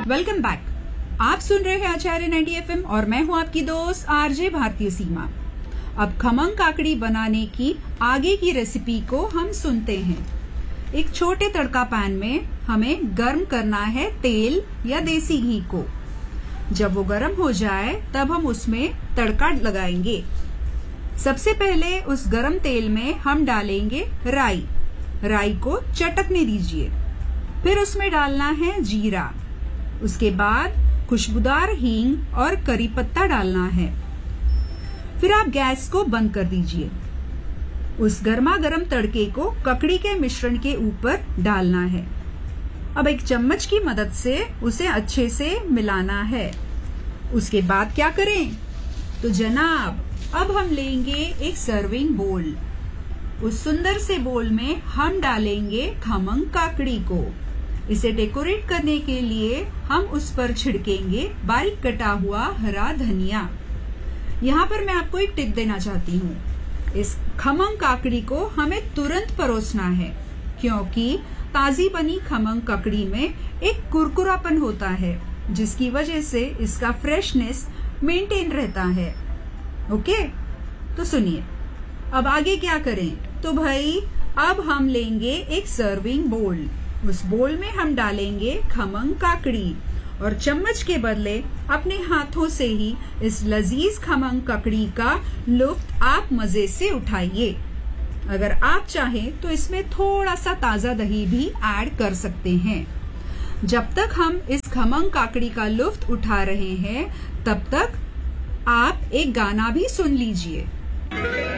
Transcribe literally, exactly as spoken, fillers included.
Welcome back. आप सुन रहे हैं आचार्य नाइंटी एफ एम और मैं हूं आपकी दोस्त आरजे भारतीय सीमा। अब खमंग काकड़ी बनाने की आगे की रेसिपी को हम सुनते हैं। एक छोटे तड़का पैन में हमें गर्म करना है तेल या देसी घी को। जब वो गर्म हो जाए तब हम उसमें तड़का लगाएंगे। सबसे पहले उस गर्म तेल में हम डालेंगे राई। राई को चटकने दीजिए। फिर उसमें डालना है जीरा। उसके बाद खुशबूदार हींग और करी पत्ता डालना है। फिर आप गैस को बंद कर दीजिए। उस गर्मा गर्म तड़के को ककड़ी के मिश्रण के ऊपर डालना है। अब एक चम्मच की मदद से उसे अच्छे से मिलाना है। उसके बाद क्या करें? तो जनाब, अब हम लेंगे एक सर्विंग बोल। उस सुंदर से बोल में हम डालेंगे खमंग काकड़ी को। इसे डेकोरेट करने के लिए हम उस पर छिड़केंगे बारीक कटा हुआ हरा धनिया। यहाँ पर मैं आपको एक टिप देना चाहती हूँ। इस खमंग काकड़ी को हमें तुरंत परोसना है, क्योंकि ताजी बनी खमंग काकड़ी में एक कुरकुरापन होता है, जिसकी वजह से इसका फ्रेशनेस मेंटेन रहता है। ओके, तो सुनिए अब आगे क्या करें। तो भाई अब हम लेंगे एक सर्विंग बोल। उस बोल में हम डालेंगे खमंग काकड़ी और चम्मच के बदले अपने हाथों से ही इस लजीज खमंग काकड़ी का लुत्फ आप मजे से उठाइए। अगर आप चाहें तो इसमें थोड़ा सा ताजा दही भी ऐड कर सकते हैं। जब तक हम इस खमंग काकड़ी का लुत्फ उठा रहे हैं, तब तक आप एक गाना भी सुन लीजिए।